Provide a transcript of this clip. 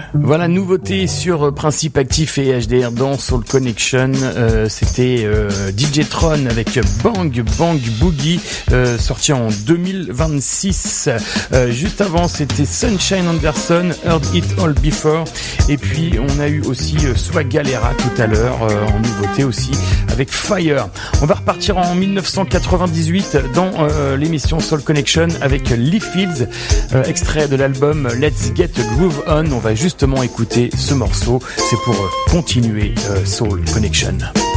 Voilà, nouveauté sur Principe Actif et HDR dans Soul Connection. C'était DJ Tron avec Bang Bang Boogie, sorti en 2026. Juste avant, c'était Sunshine Anderson, Heard It All Before. Et puis, on a eu aussi Swagalera tout à l'heure, en nouveauté aussi, avec Fire. On va repartir en 1998 dans l'émission Soul Connection avec Lee Fields, extrait de l'album Let's Get a Groove On. On va justement écouter ce morceau, c'est pour continuer Soul Connection.